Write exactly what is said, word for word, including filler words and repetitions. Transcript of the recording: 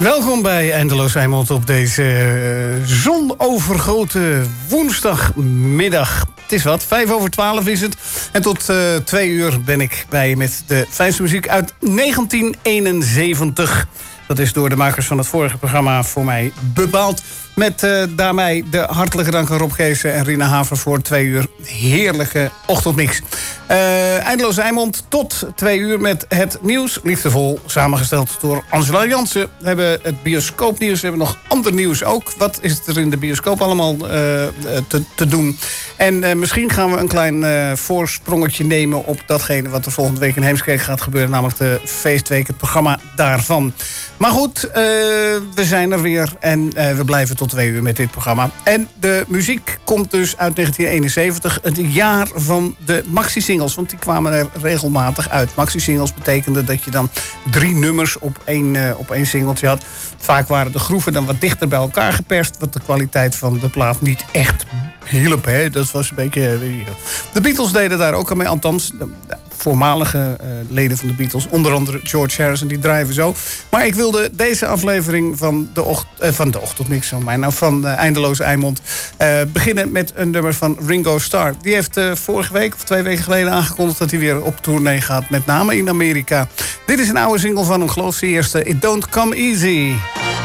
Welkom bij Eindeloos Eimond op deze uh, zonovergoten woensdagmiddag. Het is wat, vijf over twaalf is het. En tot uh, twee uur ben ik bij je met de fijnste muziek uit negentien eenenzeventig. Dat is door de makers van het vorige programma voor mij bepaald. Met uh, daarmee de hartelijke dank aan Rob Geesen en Rina Haver voor twee uur heerlijke ochtendmix. Uh, Eindeloos Eimond tot twee uur met het nieuws. Liefdevol samengesteld door Angela Jansen. We hebben het bioscoopnieuws, we hebben nog ander nieuws ook. Wat is er in de bioscoop allemaal uh, te, te doen? En uh, misschien gaan we een klein uh, voorsprongetje nemen op datgene wat er volgende week in Heemskerk gaat gebeuren. Namelijk de feestweek, het programma daarvan. Maar goed, uh, we zijn er weer en uh, we blijven tot twee uur met dit programma. En de muziek komt dus uit negentien eenenzeventig, het jaar van de maxi-singles. Want die kwamen er regelmatig uit. Maxi-singles betekende dat je dan drie nummers op één, uh, op één singeltje had. Vaak waren de groeven dan wat dichter bij elkaar geperst, wat de kwaliteit van de plaat niet echt hielp. Hè? Dat was een beetje... Uh, de Beatles deden daar ook aan mee, althans... De, de, voormalige uh, leden van de Beatles, onder andere George Harrison, die drijven zo. Maar ik wilde deze aflevering van de, ocht, uh, van de ochtendmix van mij, nou van uh, Eindeloos Eimond, uh, beginnen met een nummer van Ringo Starr. Die heeft uh, vorige week of twee weken geleden aangekondigd dat hij weer op tournee gaat, met name in Amerika. Dit is een oude single van hem, geloof ik, de eerste, It Don't Come Easy.